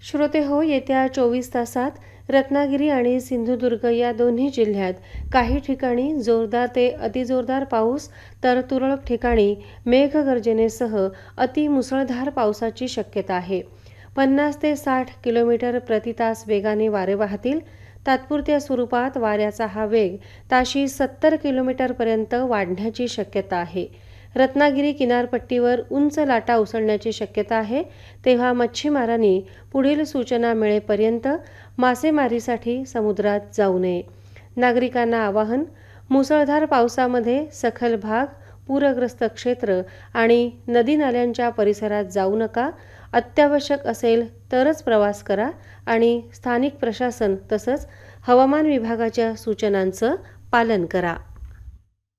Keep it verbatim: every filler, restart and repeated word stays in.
श्रोते हो, येत्या चोवीस तासात रत्नागिरी आणि सिंधुदुर्ग या दोन्ही जिल्ह्यात काही ठिकाणी जोरदार ते अतिजोरदार पाऊस तर तुरळक ठिकाणी मेघगर्जनेसह अतिमुसळधार पावसाची शक्यता आहे. पन्नास ते साठ किलोमीटर प्रति तास वेगाने वारे वाहतील. तात्पुरत्या स्वरूपात वाऱ्याचा हा वेग ताशी सत्तर किलोमीटरपर्यंत वाढण्याची शक्यता आहे. रत्नागिरी किनारपट्टीवर उंच लाटा उसळण्याची शक्यता आहे, तेव्हा मच्छीमारांनी पुढील सूचना मिळेपर्यंत मासेमारीसाठी समुद्रात जाऊ नये. नागरिकांना आवाहन: मुसळधार पावसामध्ये सखल भाग, पूरग्रस्त क्षेत्र आणि नदी नाल्यांच्या परिसरात जाऊ नका. अत्यावश्यक असेल तरच प्रवास करा आणि स्थानिक प्रशासन तसंच हवामान विभागाच्या सूचनांचं पालन करा.